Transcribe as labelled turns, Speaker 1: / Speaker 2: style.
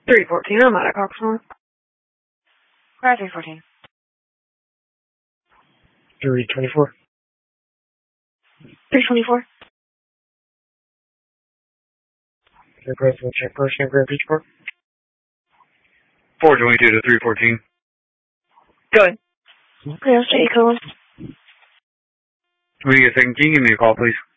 Speaker 1: 314, I'm out at Cox North.
Speaker 2: Cry 314.
Speaker 3: 324.
Speaker 1: 324.
Speaker 3: Your president, check person, Grand Beach Park.
Speaker 4: 422 to 314.
Speaker 1: Go ahead. Okay, I'll stay calling.
Speaker 4: When you get a second, can you give me a call, please?